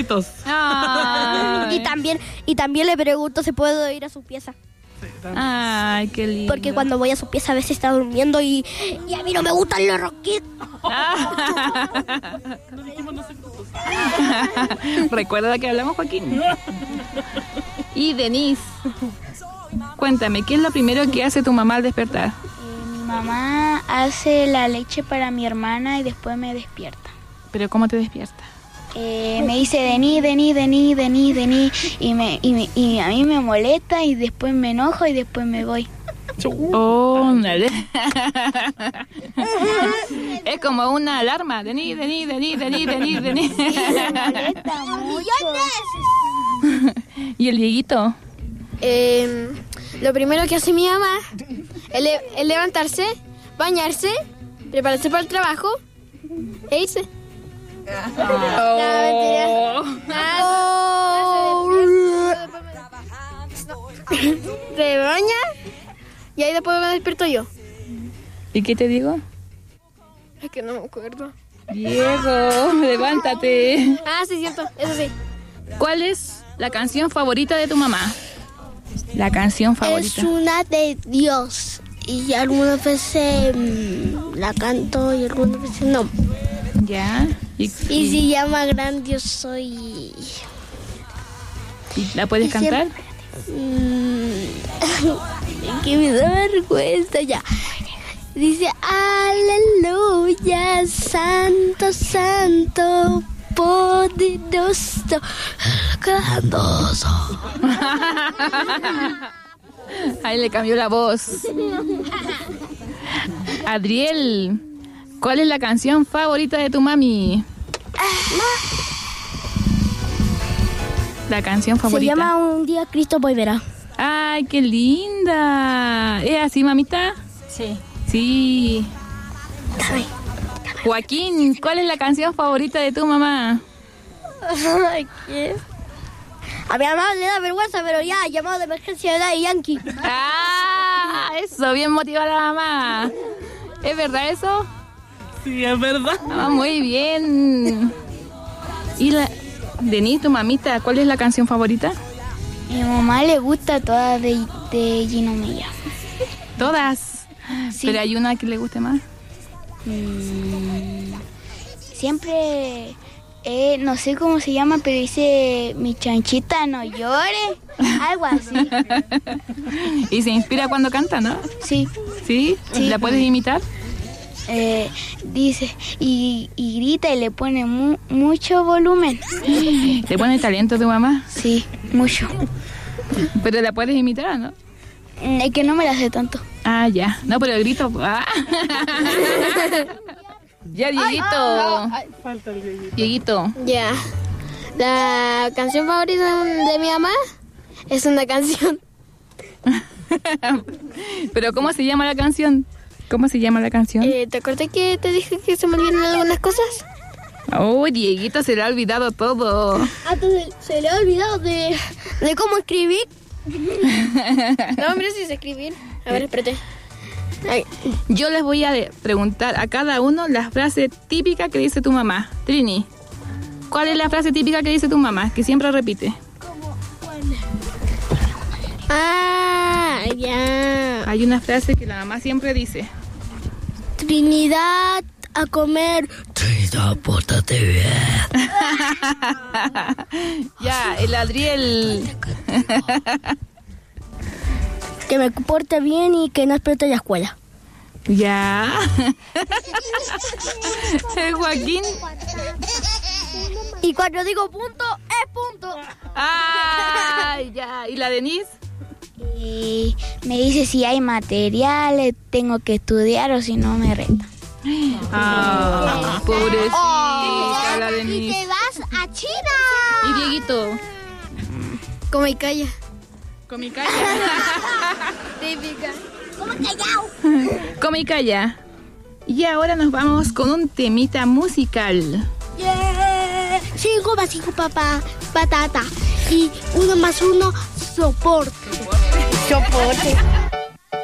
gritos. Y también le pregunto si puedo ir a su pieza. Ay, qué lindo. Porque cuando voy a su pieza a veces está durmiendo y a mí no me gustan los rosquitos. No dijimos no secretos. Recuerda que hablamos, Joaquín. Y Denise, cuéntame, ¿qué es lo primero que hace tu mamá al despertar? Mi mamá hace la leche para mi hermana y después me despierta. ¿Pero cómo te despierta? Me dice Dení, y a mí me molesta y después me enojo y después me voy. Oh, dale. Es como una alarma. Dení. Me molesta mucho. ¿Y el Dieguito? Lo primero que hace mi mamá es levantarse, bañarse, prepararse para el trabajo e irse. Se baña y ahí después me despierto yo. ¿Y qué te digo? Es que no me acuerdo. Diego, levántate. Sí, cierto, eso sí. ¿Cuál es la canción favorita de tu mamá? La canción favorita. Es una de Dios. Y algunas veces la canto y algunas veces no. Ya. Y se llama Gran Dios Soy. ¿Y la puedes cantar? Que me da vergüenza ya. Dice, aleluya, santo, santo, poderoso, grandioso. Ahí le cambió la voz. Adriel, ¿cuál es la canción favorita de tu mami? La canción favorita. Se llama Un día Cristo volverá. ¡Ay, qué linda! ¿Es así, mamita? Sí. Sí. Joaquín, ¿cuál es la canción favorita de tu mamá? ¿Qué? A mi mamá le da vergüenza, pero ya, llamado de emergencia de Daddy Yankee. Eso, bien motivada la mamá. ¿Es verdad eso? Sí, es verdad. Muy bien. ¿Y Denise, tu mamita, cuál es la canción favorita? Mi mamá le gusta todas de Gino Mella. ¿Todas? Sí. ¿Pero hay una que le guste más? Siempre, no sé cómo se llama, pero dice, mi chanchita no llore, algo así. Y se inspira cuando canta, ¿no? Sí. ¿Sí? Sí. ¿La puedes imitar? Dice, y grita y le pone mucho volumen. ¿Te pone talento tu mamá? Sí, mucho. ¿Pero la puedes imitar, no? Es que no me la sé tanto. Ya. No, pero el grito. Ya, Dieguito. Falta el Dieguito. Dieguito. Ya. La canción favorita de mi mamá es una canción. ¿Pero cómo se llama la canción? ¿Cómo se llama la canción? ¿Te acordás que te dije que se me olvidaron algunas cosas? Oh, Dieguito, se le ha olvidado todo. Se le ha olvidado de cómo escribir. No, hombre, sí sé escribir. A ver, espérate. Ay. Yo les voy a preguntar a cada uno la frase típica que dice tu mamá. Trini, ¿cuál es la frase típica que dice tu mamá? Que siempre repite. Ya. Hay una frase que la mamá siempre dice. Trinidad, a comer. Trinidad, pórtate bien. Ya, el Adriel. Que me porte bien y que no explote la escuela. Ya. El Joaquín. Y cuando digo punto, es punto. Ya. ¿Y la Denise? Y me dice si hay materiales, tengo que estudiar o si no me reta. Pobrecita la Y Denise. te vas a China. ¿Y Dieguito? Come y calla. Come y calla. Típica. Come y calla. Y ahora nos vamos con un temita musical. 5 más 5 patata. Y 1 más 1 soporte. Soporte.